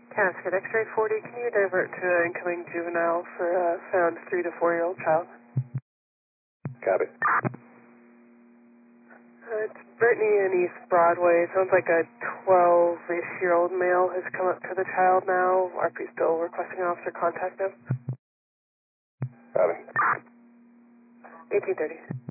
Cascade X-ray 40, can you divert to incoming juvenile for a found 3 to 4-year-old child? Copy. It's Brittany and East Broadway. It sounds like a 12-ish-year-old male has come up to the child now. RP still requesting officer contact him. Copy. 1830.